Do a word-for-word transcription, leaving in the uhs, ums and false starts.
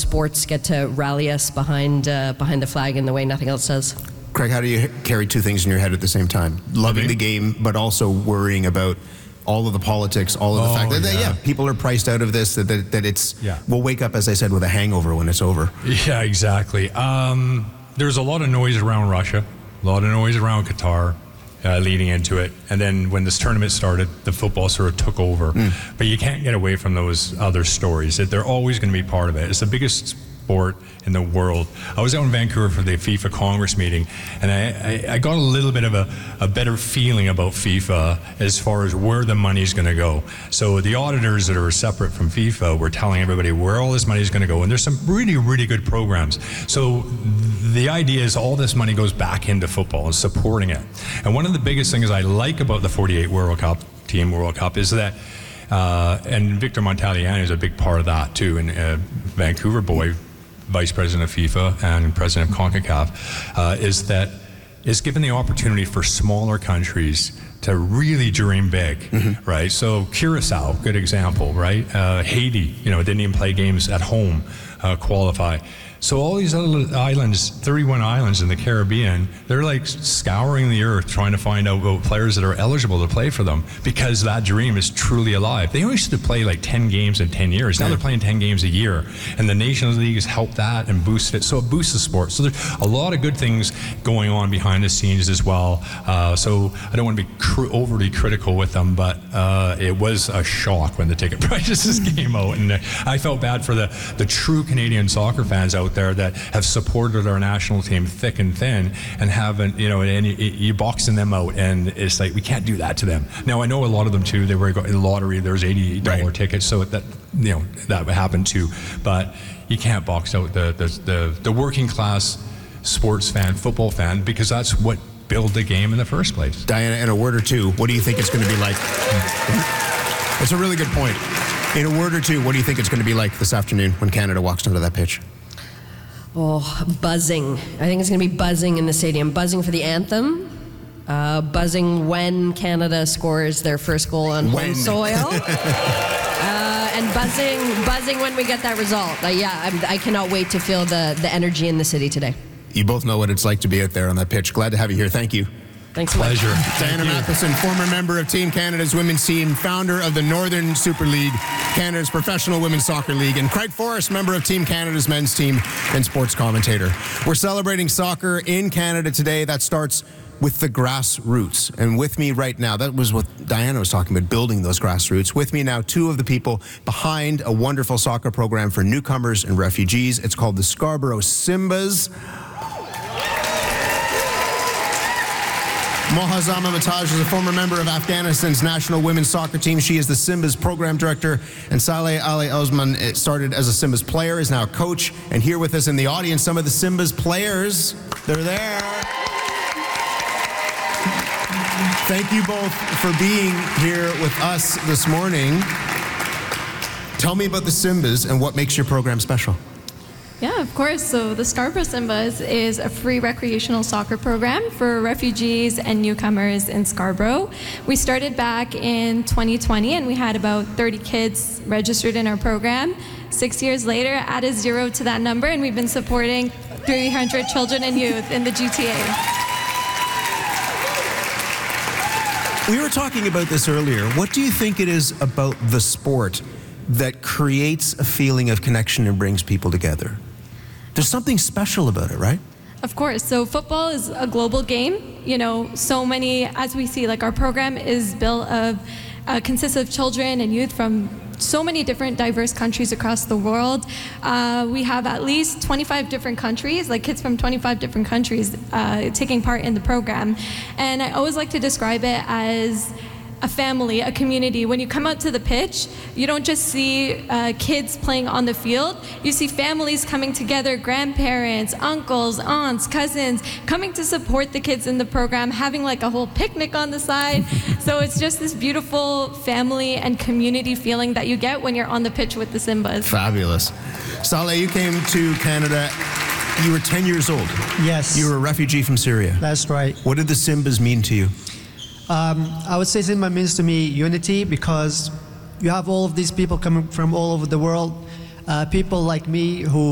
sports get to rally us behind uh, behind the flag in the way nothing else does. Craig, how do you carry two things in your head at the same time? Loving the game, but also worrying about all of the politics, all of the oh, fact that, yeah. that, yeah, people are priced out of this, that, that, that it's, yeah. we'll wake up, as I said, with a hangover when it's over. Yeah, exactly. Um, there's a lot of noise around Russia, a lot of noise around Qatar uh, leading into it. And then when this tournament started, the football sort of took over. Mm. But you can't get away from those other stories. They're always going to be part of it. It's the biggest sport in the world. I was out in Vancouver for the FIFA Congress meeting, and I, I, I got a little bit of a, a better feeling about FIFA as far as where the money's going to go. So the auditors that are separate from FIFA were telling everybody where all this money is going to go, and there's some really, really good programs. So the idea is all this money goes back into football and supporting it. And one of the biggest things I like about the forty-eight World Cup, Team World Cup, is that uh, and Victor Montagliani is a big part of that too, and uh, Vancouver boy, Vice President of FIFA and President of CONCACAF, uh, is that is given the opportunity for smaller countries to really dream big, mm-hmm. right? So Curacao, good example, right? Uh, Haiti, you know, didn't even play games at home, uh, qualify. So all these other islands, thirty-one islands in the Caribbean, they're like scouring the earth trying to find out about players that are eligible to play for them, because that dream is truly alive. They used to play like ten games in ten years. Now they're playing ten games a year. And the Nations League has helped that and boosted it. So it boosts the sport. So there's a lot of good things going on behind the scenes as well. Uh, so I don't want to be cr- overly critical with them, but uh, it was a shock when the ticket prices came out. And I felt bad for the, the true Canadian soccer fans out there that have supported our national team thick and thin, and haven't, you know, and you, you're boxing them out, and it's like, we can't do that to them. Now, I know a lot of them too, they were in the lottery, there was eighty dollars right. tickets, so that, you know, that would happen too, but you can't box out the, the, the, the working class sports fan, football fan, because that's what built the game in the first place. Diana, in a word or two, what do you think it's going to be like? It's a really good point. In a word or two, what do you think it's going to be like this afternoon when Canada walks onto that pitch? Oh, buzzing. I think it's going to be buzzing in the stadium. Buzzing for the anthem. Uh, buzzing when Canada scores their first goal on when? home soil. uh, and buzzing buzzing when we get that result. Uh, yeah, I'm, I cannot wait to feel the, the energy in the city today. You both know what it's like to be out there on that pitch. Glad to have you here. Thank you. Thanks so much. Pleasure. Diana Matheson, former member of Team Canada's women's team, founder of the Northern Super League, Canada's professional women's soccer league, and Craig Forrest, member of Team Canada's men's team and sports commentator. We're celebrating soccer in Canada today. That starts with the grassroots. And with me right now, that was what Diana was talking about, building those grassroots. With me now, two of the people behind a wonderful soccer program for newcomers and refugees. It's called the Scarborough Simbas. Mohazama Mataj is a former member of Afghanistan's national women's soccer team. She is the Simbas program director. And Saleh Ali Osman started as a Simbas player, is now a coach. And here with us in the audience, some of the Simbas players. They're there. Thank you both for being here with us this morning. Tell me about the Simbas and what makes your program special. Yeah, of course. So the Scarborough Simbas is a free recreational soccer program for refugees and newcomers in Scarborough. We started back in twenty twenty, and we had about thirty kids registered in our program. Six years later, added zero to that number, and we've been supporting three hundred children and youth in the G T A. We were talking about this earlier. What do you think it is about the sport that creates a feeling of connection and brings people together? There's something special about it, right? Of course. So football is a global game. You know, so many, as we see, like our program is built of, uh, consists of children and youth from so many different diverse countries across the world. Uh, we have at least twenty-five different countries, like kids from twenty-five different countries uh, taking part in the program. And I always like to describe it as a family, a community. When you come out to the pitch, you don't just see uh, kids playing on the field, you see families coming together, grandparents, uncles, aunts, cousins, coming to support the kids in the program, having like a whole picnic on the side. So it's just this beautiful family and community feeling that you get when you're on the pitch with the Simbas. Fabulous. Saleh, you came to Canada, you were ten years old. Yes. You were a refugee from Syria. That's right. What did the Simbas mean to you? Um, I would say Simba means to me unity, because you have all of these people coming from all over the world, uh, people like me who